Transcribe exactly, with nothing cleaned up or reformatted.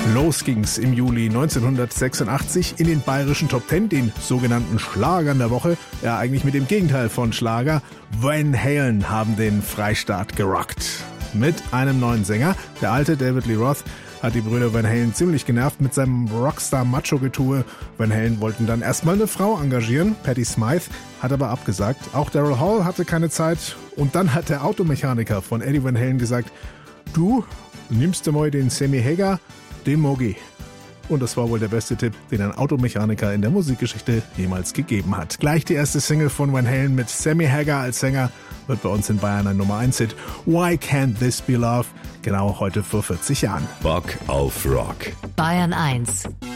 Los ging's im Juli neunzehnhundertsechsundachtzig in den bayerischen Top Ten, den sogenannten Schlagern der Woche. Ja, eigentlich mit dem Gegenteil von Schlager. Van Halen haben den Freistaat gerockt. Mit einem neuen Sänger. Der alte David Lee Roth hat die Brüder Van Halen ziemlich genervt mit seinem Rockstar-Macho-Getue. Van Halen wollten dann erstmal eine Frau engagieren, Patti Smythe, hat aber abgesagt. Auch Daryl Hall hatte keine Zeit. Und dann hat der Automechaniker von Eddie Van Halen gesagt, du nimmst du mal den Sammy Hagar, den Mogi. Und das war wohl der beste Tipp, den ein Automechaniker in der Musikgeschichte jemals gegeben hat. Gleich die erste Single von Van Halen mit Sammy Hagar als Sänger wird bei uns in Bayern ein Nummer eins Hit. Why Can't This Be Love? Genau heute vor vierzig Jahren. Bock auf Rock. Bayern eins.